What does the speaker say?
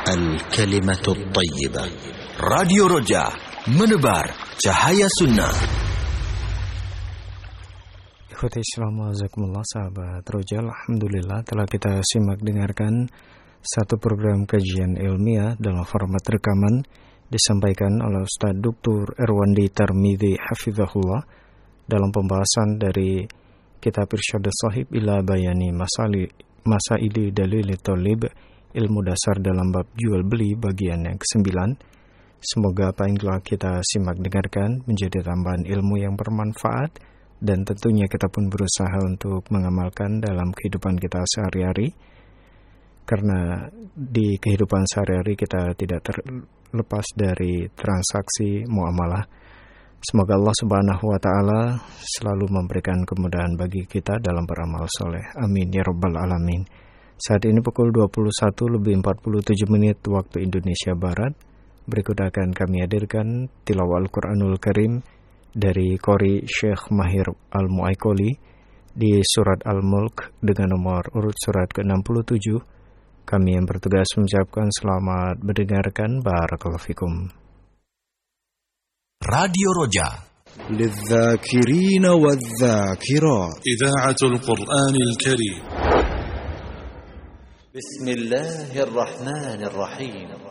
Al-Kalimatul Tayyibah. Radio Roja, menebar cahaya sunnah. Ikhwati Islam, jazakumullah sahabat Roja. Alhamdulillah telah kita simak dengarkan satu program kajian ilmiah dalam format rekaman disampaikan oleh Ustaz Dr. Erwandi Tarmidhi Hafizahullah dalam pembahasan dari kitab Irsyadus Shahib ila bayani masaili dalil thalib, ilmu dasar dalam bab jual beli bagian yang ke-9. Semoga apa yang telah kita simak dengarkan menjadi tambahan ilmu yang bermanfaat, dan tentunya kita pun berusaha untuk mengamalkan dalam kehidupan kita sehari-hari, karena di kehidupan sehari-hari kita tidak terlepas dari transaksi muamalah. Semoga Allah Subhanahu wa Ta'ala selalu memberikan kemudahan bagi kita dalam beramal soleh. Amin ya Rabbal Alamin. Saat ini pukul 21:47 waktu Indonesia Barat. Berikut akan kami hadirkan tilawah Al-Quranul Karim dari Qori Syekh Mahir Al-Mu'aikoli di surat Al-Mulk dengan nomor urut surat ke-67. Kami yang bertugas mengucapkan selamat mendengarkan. Barakallahu fikum. Radio Roja للذاكرين والذاكرات إذاعة القرآن الكريم. بسم الله الرحمن الرحيم.